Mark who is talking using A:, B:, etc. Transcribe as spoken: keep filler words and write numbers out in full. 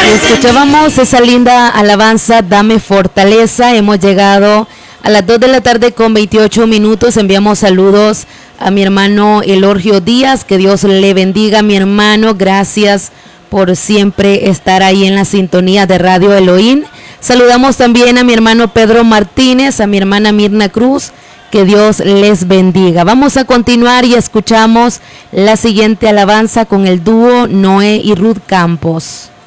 A: Escuchábamos esa linda alabanza, Dame Fortaleza. Hemos llegado a las dos de la tarde con veintiocho minutos. Enviamos saludos a mi hermano Elorgio Díaz. Que Dios le bendiga, mi hermano. Gracias por siempre estar ahí en la sintonía de Radio Elohim. Saludamos también a mi hermano Pedro Martínez, a mi hermana Mirna Cruz. Que Dios les bendiga. Vamos a continuar y escuchamos la siguiente alabanza con el dúo Noé y Ruth Campos.